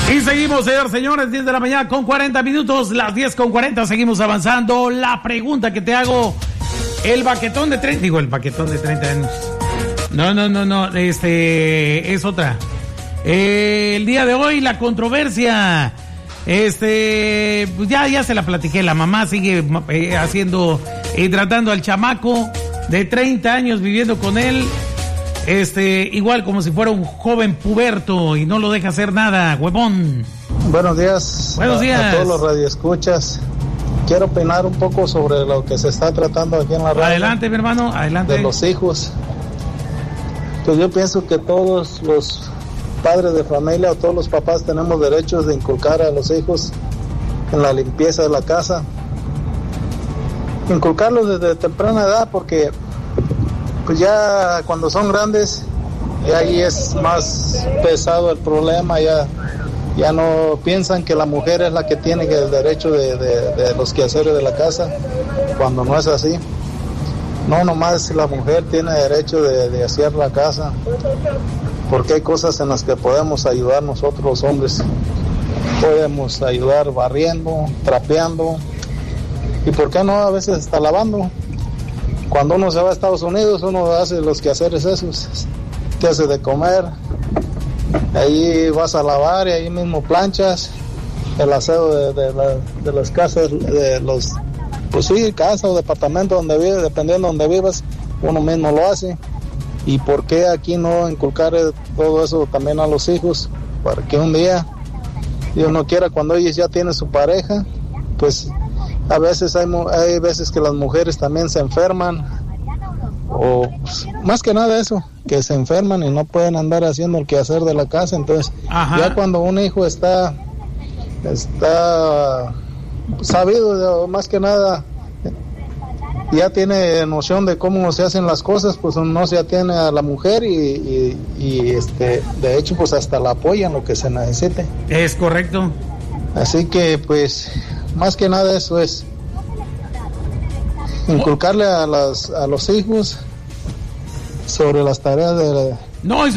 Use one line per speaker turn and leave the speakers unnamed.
Y seguimos, señores, 10 de la mañana con 40 minutos, las 10 con 40, seguimos avanzando. La pregunta que te hago, el baquetón de 30, el baquetón de 30 años. No, es otra. El día de hoy, la controversia, pues ya se la platiqué, la mamá sigue tratando al chamaco de 30 años viviendo con él. Igual como si fuera un joven puberto y no lo deja hacer nada, huevón.
Buenos días.
Buenos días.
A todos los radioescuchas. Quiero opinar un poco sobre lo que se está tratando aquí en la radio.
Adelante, mi hermano, adelante.
De los hijos. Pues yo pienso que todos los padres de familia o todos los papás tenemos derechos de inculcar a los hijos en la limpieza de la casa. Inculcarlos desde temprana edad, porque pues ya cuando son grandes, ya ahí es más pesado el problema, ya no piensan que la mujer es la que tiene el derecho de los quehaceres de la casa, cuando no es así. No, nomás la mujer tiene derecho de hacer la casa, porque hay cosas en las que podemos ayudar nosotros los hombres. Podemos ayudar barriendo, trapeando, y por qué no a veces hasta lavando. Cuando uno se va a Estados Unidos, uno hace los quehaceres esos, te hace de comer, ahí vas a lavar y ahí mismo planchas, el aseo de las casas, de los, pues sí, casa o departamento donde vives, dependiendo de donde vivas, uno mismo lo hace. ¿Y por qué aquí no inculcar todo eso también a los hijos? Para que un día, Dios no quiera, cuando ellos ya tienen su pareja, pues a veces hay veces que las mujeres también se enferman, o pues, más que nada eso, que se enferman y no pueden andar haciendo el quehacer de la casa. Entonces, ya cuando un hijo está sabido, más que nada, ya tiene noción de cómo se hacen las cosas, pues no se atiene a la mujer y de hecho pues hasta la apoyan lo que se necesite.
Es correcto.
Así que pues más que nada eso es inculcarle a los hijos sobre las tareas de